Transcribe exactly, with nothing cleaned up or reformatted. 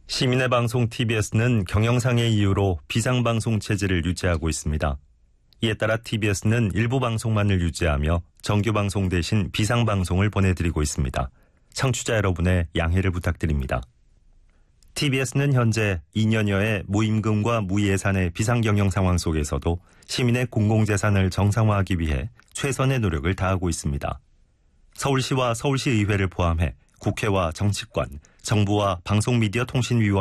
시민의 방송 티비에스는 경영상의 이유로 비상방송 체제를 유지하고 있습니다. 이에 따라 티비에스는 일부 방송만을 유지하며 정규방송 대신 비상방송을 보내드리고 있습니다. 청취자 여러분의 양해를 부탁드립니다. 티비에스는 현재 이 년여의 무임금과 무예산의 비상경영 상황 속에서도 시민의 공공재산을 정상화하기 위해 최선의 노력을 다하고 있습니다. 서울시와 서울시의회를 포함해 국회와 정치권, 정부와 방송미디어통신위원